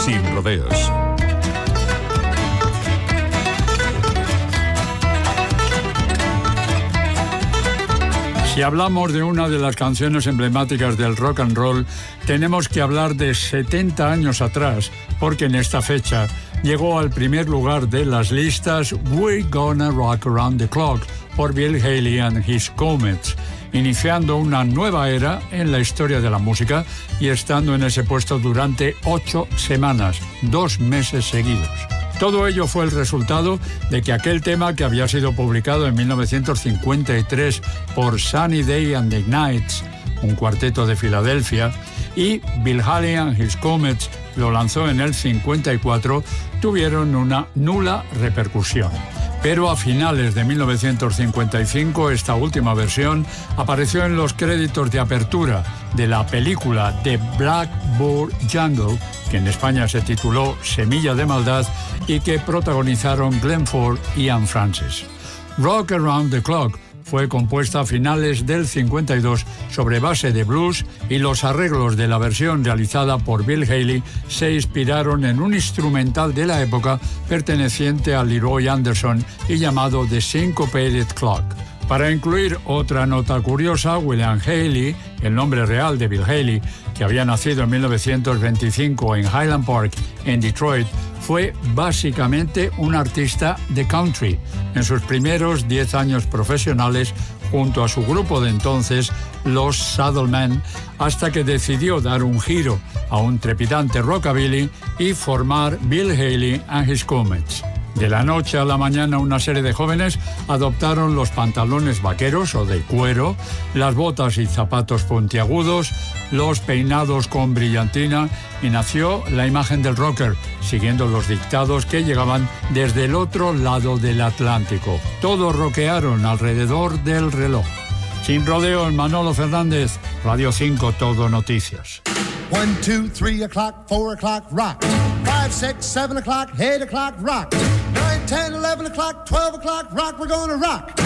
Sin rodeos. Si hablamos de una de las canciones emblemáticas del rock and roll, tenemos que hablar de 70 años atrás, porque en esta fecha llegó al primer lugar de las listas We're Gonna Rock Around the Clock por Bill Haley and His Comets, iniciando una nueva era en la historia de la música y estando en ese puesto durante 8 semanas, 2 meses seguidos. Todo ello fue el resultado de que aquel tema, que había sido publicado en 1953 por Sunny Day and the Knights, un cuarteto de Filadelfia, y Bill Haley and His Comets lo lanzó en el 54, tuvieron una nula repercusión. Pero a finales de 1955, esta última versión apareció en los créditos de apertura de la película The Blackbird Jungle, que en España se tituló Semilla de Maldad, y que protagonizaron Glenn Ford y Anne Francis. Rock Around the Clock fue compuesta a finales del 52 sobre base de blues, y los arreglos de la versión realizada por Bill Haley se inspiraron en un instrumental de la época perteneciente a Leroy Anderson y llamado The Syncopated Clock. Para incluir otra nota curiosa, William Haley, el nombre real de Bill Haley, que había nacido en 1925 en Highland Park, en Detroit, fue básicamente un artista de country en sus primeros 10 años profesionales junto a su grupo de entonces, los Saddlemen, hasta que decidió dar un giro a un trepidante rockabilly y formar Bill Haley and His Comets. De la noche a la mañana, una serie de jóvenes adoptaron los pantalones vaqueros o de cuero, las botas y zapatos puntiagudos, los peinados con brillantina, y nació la imagen del rocker, siguiendo los dictados que llegaban desde el otro lado del Atlántico. Todos rockearon alrededor del reloj. Sin rodeos, Manolo Fernández, Radio 5, Todo Noticias. 1, 2, 3 o'clock, 4 o'clock, rock. 5, 6, 7 o'clock, 8 o'clock, rock. 9, 10, 11 o'clock, 12 o'clock, rock. We're gonna rock.